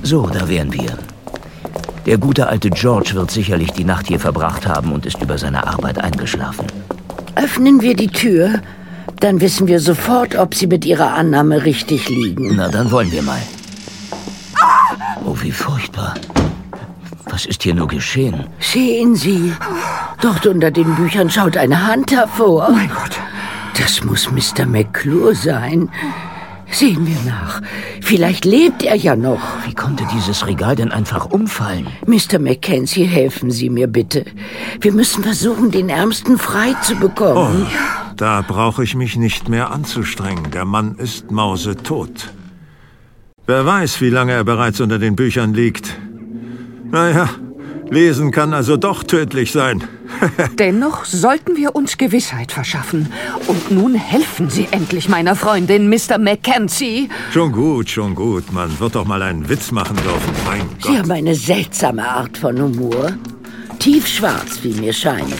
So, da wären wir. Der gute alte George wird sicherlich die Nacht hier verbracht haben und ist über seine Arbeit eingeschlafen. Öffnen wir die Tür, dann wissen wir sofort, ob Sie mit Ihrer Annahme richtig liegen. Na, dann wollen wir mal. Oh, wie furchtbar. Was ist hier nur geschehen? Sehen Sie, dort unter den Büchern schaut eine Hand hervor. Oh mein Gott. Das muss Mr. McClure sein. Sehen wir nach. Vielleicht lebt er ja noch. Wie konnte dieses Regal denn einfach umfallen? Mr. Mackenzie, helfen Sie mir bitte. Wir müssen versuchen, den Ärmsten frei zu bekommen. Oh, da brauche ich mich nicht mehr anzustrengen. Der Mann ist mausetot. Wer weiß, wie lange er bereits unter den Büchern liegt. Naja, lesen kann also doch tödlich sein. Dennoch sollten wir uns Gewissheit verschaffen. Und nun helfen Sie endlich meiner Freundin, Mr. Mackenzie. Schon gut. Man wird doch mal einen Witz machen dürfen. Mein Gott. Sie haben eine seltsame Art von Humor. Tiefschwarz, wie mir scheint.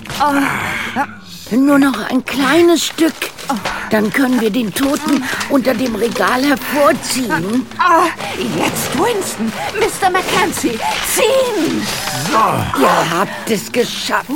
Nur noch ein kleines Stück. Dann können wir den Toten unter dem Regal hervorziehen. Jetzt, Winston, Mr. Mackenzie, ziehen! Ihr habt es geschafft.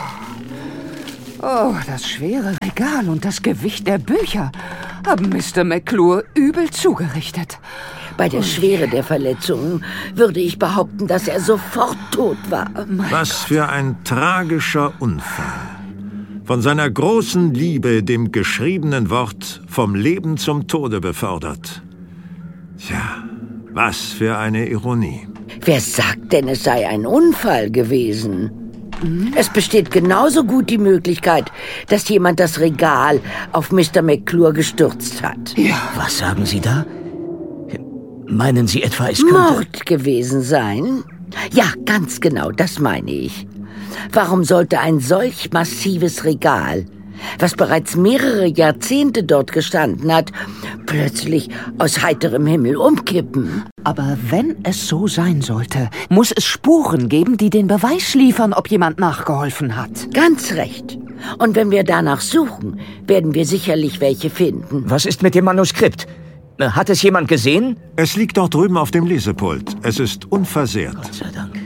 Oh, das schwere Regal und das Gewicht der Bücher haben Mr. McClure übel zugerichtet. Bei der Schwere der Verletzungen würde ich behaupten, dass er sofort tot war. Was für ein tragischer Unfall. Von seiner großen Liebe, dem geschriebenen Wort, vom Leben zum Tode befördert. Tja, was für eine Ironie. Wer sagt denn, es sei ein Unfall gewesen? Es besteht genauso gut die Möglichkeit, dass jemand das Regal auf Mr. McClure gestürzt hat. Ja. Was sagen Sie da? Meinen Sie etwa, es könnte... Mord gewesen sein? Ja, ganz genau, das meine ich. Warum sollte ein solch massives Regal, was bereits mehrere Jahrzehnte dort gestanden hat, plötzlich aus heiterem Himmel umkippen? Aber wenn es so sein sollte, muss es Spuren geben, die den Beweis liefern, ob jemand nachgeholfen hat. Ganz recht. Und wenn wir danach suchen, werden wir sicherlich welche finden. Was ist mit dem Manuskript? Hat es jemand gesehen? Es liegt dort drüben auf dem Lesepult. Es ist unversehrt. Gott sei Dank.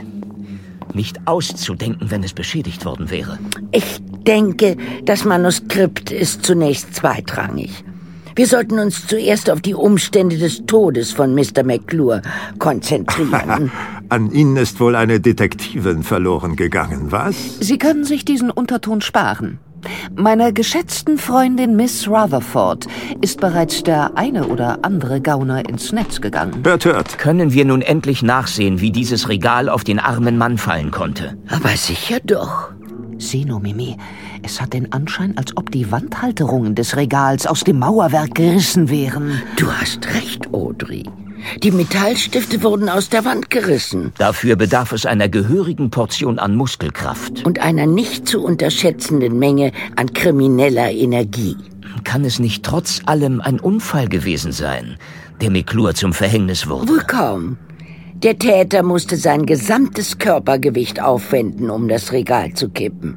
Nicht auszudenken, wenn es beschädigt worden wäre. Ich denke, das Manuskript ist zunächst zweitrangig. Wir sollten uns zuerst auf die Umstände des Todes von Mr. McClure konzentrieren. An Ihnen ist wohl eine Detektivin verloren gegangen, was? Sie können sich diesen Unterton sparen. Meiner geschätzten Freundin Miss Rutherford ist bereits der eine oder andere Gauner ins Netz gegangen. Hört. Können wir nun endlich nachsehen, wie dieses Regal auf den armen Mann fallen konnte? Aber sicher doch. Sieh nur, Mimi, es hat den Anschein, als ob die Wandhalterungen des Regals aus dem Mauerwerk gerissen wären. Du hast recht, Audrey. Die Metallstifte wurden aus der Wand gerissen. Dafür bedarf es einer gehörigen Portion an Muskelkraft. Und einer nicht zu unterschätzenden Menge an krimineller Energie. Kann es nicht trotz allem ein Unfall gewesen sein, der McClure zum Verhängnis wurde? Wohl kaum. Der Täter musste sein gesamtes Körpergewicht aufwenden, um das Regal zu kippen.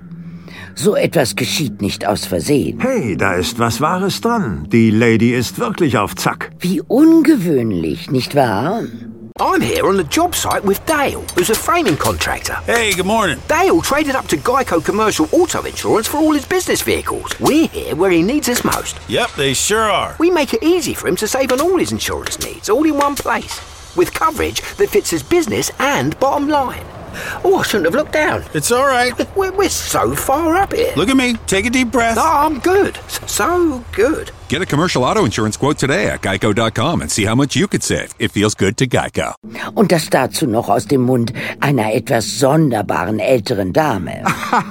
So etwas geschieht nicht aus Versehen. Hey, da ist was Wahres dran. Die Lady ist wirklich auf Zack. Wie ungewöhnlich, nicht wahr? I'm here on the job site with Dale, who's a framing contractor. Hey, good morning. Dale traded up to Geico Commercial Auto Insurance for all his business vehicles. We're here where he needs us most. Yep, they sure are. We make it easy for him to save on all his insurance needs, all in one place, with coverage that fits his business and bottom line. Oh, I shouldn't have looked down. It's all right. We're so far up here. Look at me. Take a deep breath. No, I'm good. So good. Get a commercial auto insurance quote today at geico.com and see how much you could save. It feels good to Geico. Und das dazu noch aus dem Mund einer etwas sonderbaren älteren Dame.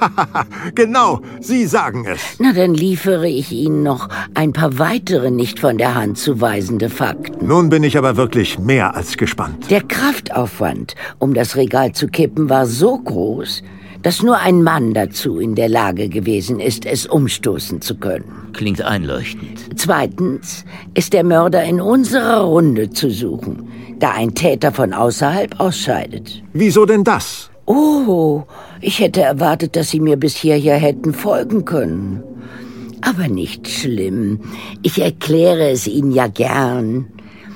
Genau, Sie sagen es. Na, dann liefere ich Ihnen noch ein paar weitere nicht von der Hand zu weisende Fakten. Nun bin ich aber wirklich mehr als gespannt. Der Kraftaufwand, um das Regal zu kippen, war so groß, dass nur ein Mann dazu in der Lage gewesen ist, es umstoßen zu können. Klingt einleuchtend. Zweitens ist der Mörder in unserer Runde zu suchen, da ein Täter von außerhalb ausscheidet. Wieso denn das? Oh, ich hätte erwartet, dass Sie mir bis hierher hätten folgen können. Aber nicht schlimm. Ich erkläre es Ihnen ja gern.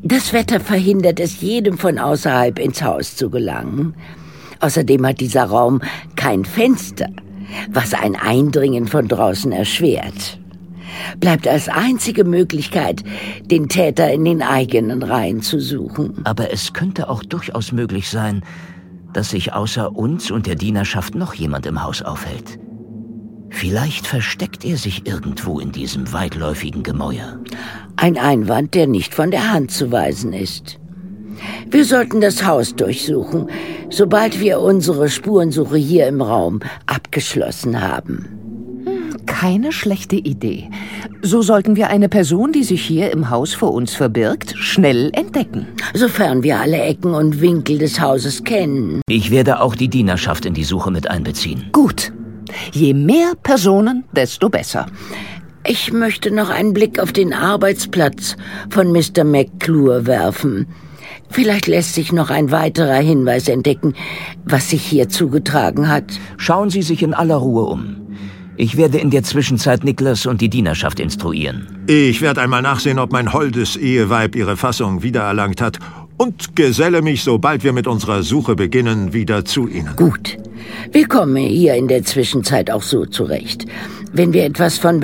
Das Wetter verhindert es jedem von außerhalb ins Haus zu gelangen. Außerdem hat dieser Raum kein Fenster, was ein Eindringen von draußen erschwert. Bleibt als einzige Möglichkeit, den Täter in den eigenen Reihen zu suchen. Aber es könnte auch durchaus möglich sein, dass sich außer uns und der Dienerschaft noch jemand im Haus aufhält. Vielleicht versteckt er sich irgendwo in diesem weitläufigen Gemäuer. Ein Einwand, der nicht von der Hand zu weisen ist. Wir sollten das Haus durchsuchen, sobald wir unsere Spurensuche hier im Raum abgeschlossen haben. Keine schlechte Idee. So sollten wir eine Person, die sich hier im Haus vor uns verbirgt, schnell entdecken. Sofern wir alle Ecken und Winkel des Hauses kennen. Ich werde auch die Dienerschaft in die Suche mit einbeziehen. Gut. Je mehr Personen, desto besser. Ich möchte noch einen Blick auf den Arbeitsplatz von Mr. McClure werfen. Vielleicht lässt sich noch ein weiterer Hinweis entdecken, was sich hier zugetragen hat. Schauen Sie sich in aller Ruhe um. Ich werde in der Zwischenzeit Nicholas und die Dienerschaft instruieren. Ich werde einmal nachsehen, ob mein holdes Eheweib ihre Fassung wiedererlangt hat und geselle mich, sobald wir mit unserer Suche beginnen, wieder zu Ihnen. Gut. Wir kommen hier in der Zwischenzeit auch so zurecht. Wenn wir etwas von